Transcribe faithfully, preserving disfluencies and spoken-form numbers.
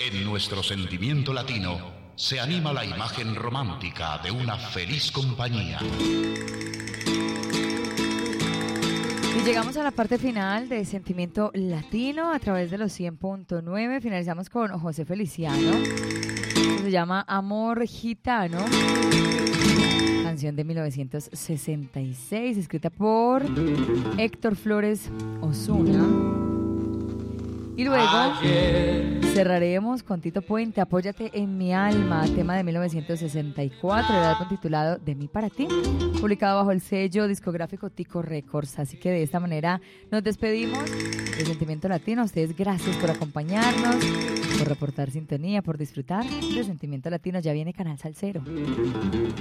En nuestro sentimiento latino se anima la imagen romántica de una feliz compañía. Y llegamos a la parte final de Sentimiento Latino a través de los cien punto nueve. Finalizamos con José Feliciano. Se llama Amor Gitano. Canción de mil novecientos sesenta y seis, escrita por Héctor Flores Osuna. Y luego Ayer. cerraremos con Tito Puente, Apóyate en mi alma, tema de mil novecientos sesenta y cuatro, el álbum titulado De mí para ti, publicado bajo el sello discográfico Tico Records. Así que de esta manera nos despedimos de Sentimiento Latino. A ustedes gracias por acompañarnos, por reportar sintonía, por disfrutar de Sentimiento Latino. Ya viene Canal Salsero.